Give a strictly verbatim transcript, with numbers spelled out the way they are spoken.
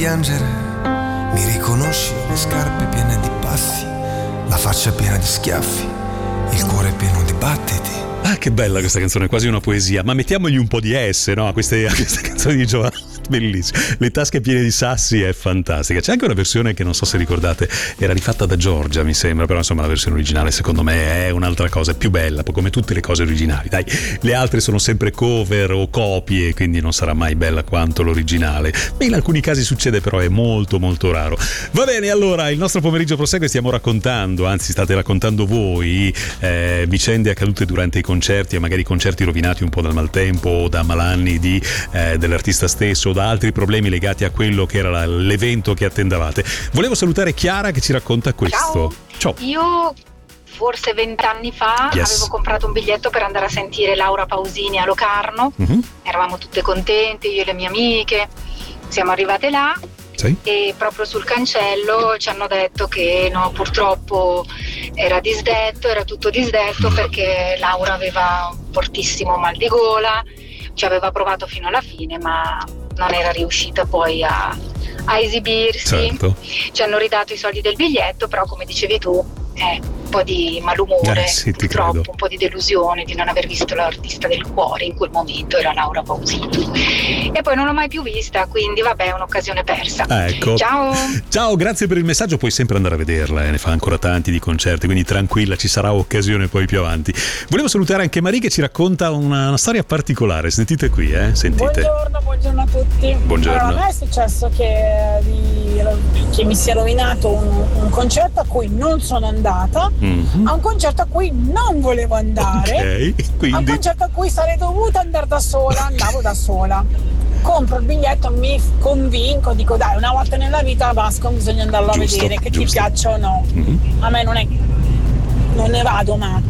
Piangere, mi riconosci, le scarpe piene di passi, la faccia piena di schiaffi, il cuore pieno di battiti. Ah, che bella questa canzone, quasi una poesia. Ma mettiamogli un po' di S, no? A queste, a queste canzoni di Giovanni. Bellissimo. Le tasche piene di sassi è fantastica. C'è anche una versione che non so se ricordate, era rifatta da Giorgia, mi sembra, però insomma la versione originale secondo me è un'altra cosa, è più bella, come tutte le cose originali. Dai, le altre sono sempre cover o copie, quindi non sarà mai bella quanto l'originale. Beh, in alcuni casi succede, però è molto molto raro. Va bene, allora il nostro pomeriggio prosegue, stiamo raccontando, anzi state raccontando voi eh, vicende accadute durante i concerti e magari concerti rovinati un po' dal maltempo o da malanni di, eh, dell'artista stesso o da altri problemi legati a quello che era l'evento che attendavate. Volevo salutare Chiara che ci racconta questo. Ciao. Ciao. Io forse vent'anni fa yes. avevo comprato un biglietto per andare a sentire Laura Pausini a Locarno. Mm-hmm. Eravamo tutte contente, io e le mie amiche. Siamo arrivate là. Sì. E proprio sul cancello ci hanno detto che no, purtroppo era disdetto, era tutto disdetto mm. perché Laura aveva un fortissimo mal di gola, ci aveva provato fino alla fine ma non era riuscita poi a, a esibirsi. Certo. Ci hanno ridato i soldi del biglietto, però come dicevi tu eh, un po' di malumore, eh, sì, purtroppo credo. Un po' di delusione di non aver visto l'artista del cuore in quel momento, era Laura Pausini, e poi non l'ho mai più vista, quindi vabbè, è un'occasione persa. Ecco. Ciao. Ciao, grazie per il messaggio, puoi sempre andare a vederla, eh, ne fa ancora tanti di concerti, quindi tranquilla, ci sarà occasione poi più avanti. Volevo salutare anche Maria che ci racconta una, una storia particolare, sentite qui, eh, sentite. Buongiorno, buongiorno a tutti. Buongiorno. Allora, a me è successo che, di, che mi sia rovinato un, un concerto a cui non sono andata, mm-hmm. a un concerto a cui non volevo andare, okay, quindi... a un concerto a cui sarei dovuta andare da sola, andavo da sola. Compro il biglietto, mi convinco, dico dai, una volta nella vita Vasco bisogna andarlo giusto, a vedere, che giusto. Ti piaccia o no. Mm-hmm. A me non è, non ne vado matto.